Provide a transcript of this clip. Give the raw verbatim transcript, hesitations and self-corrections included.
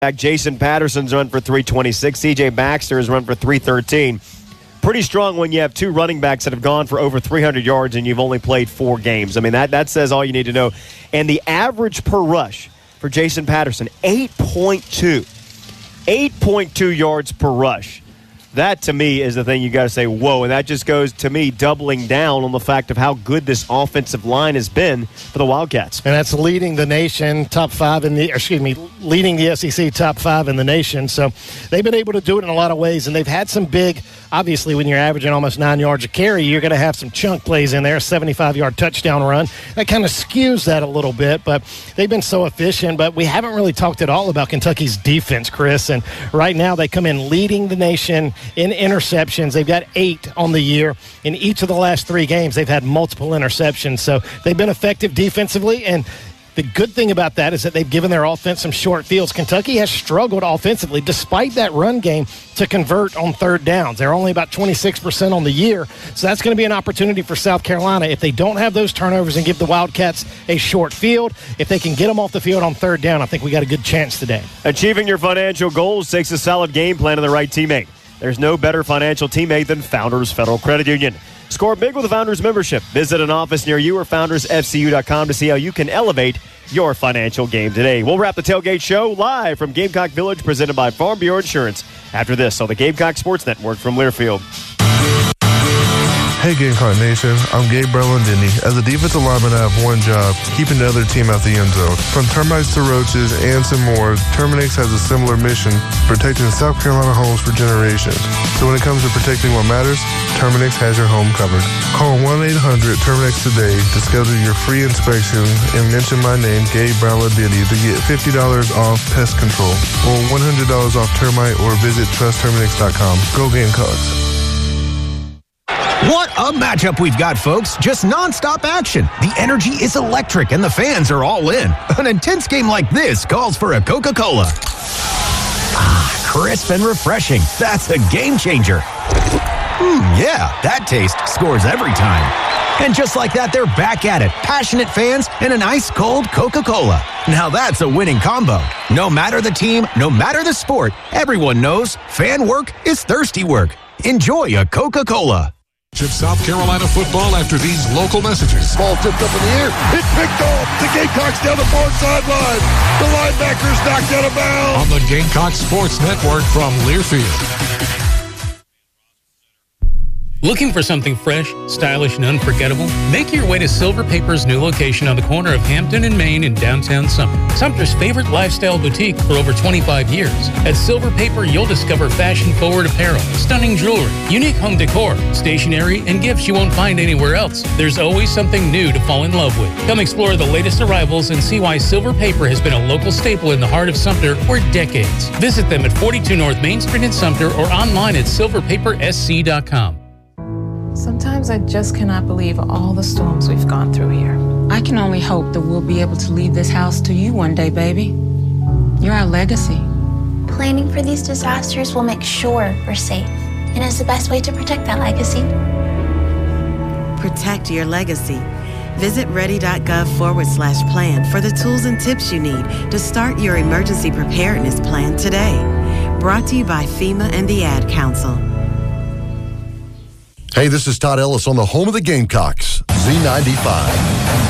Jason Patterson's run for three twenty-six. C J Baxter has run for three thirteen. Pretty strong when you have two running backs that have gone for over three hundred yards and you've only played four games. I mean, that, that says all you need to know. And the average per rush for Jason Patterson, eight point two. eight point two yards per rush. That, to me, is the thing you got to say, whoa. And that just goes, to me, doubling down on the fact of how good this offensive line has been for the Wildcats. And that's leading the nation top five in the, excuse me, leading the S E C top five in the nation. So they've been able to do it in a lot of ways. And they've had some big, obviously, when you're averaging almost nine yards a carry, you're going to have some chunk plays in there, a seventy-five-yard touchdown run. That kind of skews that a little bit. But they've been so efficient. But we haven't really talked at all about Kentucky's defense, Chris. And right now they come in leading the nation in interceptions. They've got eight on the year. In each of the last three games, they've had multiple interceptions. So they've been effective defensively, and the good thing about that is that they've given their offense some short fields. Kentucky has struggled offensively, despite that run game, to convert on third downs. They're only about twenty-six percent on the year, so that's going to be an opportunity for South Carolina. If they don't have those turnovers and give the Wildcats a short field, if they can get them off the field on third down, I think we got a good chance today. Achieving your financial goals takes a solid game plan and the right teammate. There's no better financial teammate than Founders Federal Credit Union. Score big with a Founders membership. Visit an office near you or founders f c u dot com to see how you can elevate your financial game today. We'll wrap the Tailgate Show live from Gamecock Village, presented by Farm Bureau Insurance, after this on the Gamecock Sports Network from Learfield. Hey Gamecock Nation, I'm Gabe Berlandini. As a defensive lineman, I have one job, keeping the other team out the end zone. From termites to roaches and some more, Terminix has a similar mission, protecting South Carolina homes for generations. So when it comes to protecting what matters, Terminix has your home covered. Call one eight hundred Terminix today to schedule your free inspection and mention my name, Gabe Berlandini, to get fifty dollars off pest control or one hundred dollars off termite, or visit trust terminix dot com. Go Gamecocks. What a matchup we've got, folks. Just nonstop action. The energy is electric and the fans are all in. An intense game like this calls for a Coca-Cola. Ah, crisp and refreshing. That's a game changer. Mmm, yeah, that taste scores every time. And just like that, they're back at it. Passionate fans and an ice-cold Coca-Cola. Now that's a winning combo. No matter the team, no matter the sport, everyone knows fan work is thirsty work. Enjoy a Coca-Cola. South Carolina football after these local messages. Ball tipped up in the air. It's picked off. The Gamecocks down the far sideline. The linebackers knocked out of bounds. On the Gamecock Sports Network from Learfield. Looking for something fresh, stylish, and unforgettable? Make your way to Silver Paper's new location on the corner of Hampton and Main in downtown Sumter. Sumter's favorite lifestyle boutique for over twenty-five years. At Silver Paper, you'll discover fashion-forward apparel, stunning jewelry, unique home decor, stationery, and gifts you won't find anywhere else. There's always something new to fall in love with. Come explore the latest arrivals and see why Silver Paper has been a local staple in the heart of Sumter for decades. Visit them at forty-two North Main Street in Sumter or online at silver paper s c dot com. Sometimes I just cannot believe all the storms we've gone through here. I can only hope that we'll be able to leave this house to you one day, baby. You're our legacy. Planning for these disasters will make sure we're safe, and is the best way to protect that legacy. Protect your legacy. Visit ready.gov forward slash plan for the tools and tips you need to start your emergency preparedness plan today. Brought to you by FEMA and the Ad Council. Hey, this is Todd Ellis on the home of the Gamecocks, Z ninety-five.